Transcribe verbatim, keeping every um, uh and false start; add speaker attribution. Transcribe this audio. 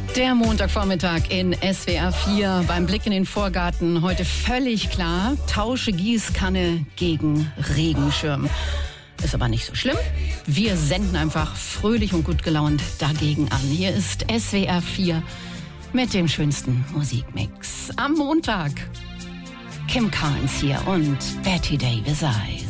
Speaker 1: Der Montagvormittag in S W R vier. Beim Blick in den Vorgarten heute völlig klar. Tausche Gießkanne gegen Regenschirm. Ist aber nicht so schlimm. Wir senden einfach fröhlich und gut gelaunt dagegen an. Hier ist S W R vier mit dem schönsten Musikmix. Am Montag Kim Carnes hier und Betty Davis Eyes.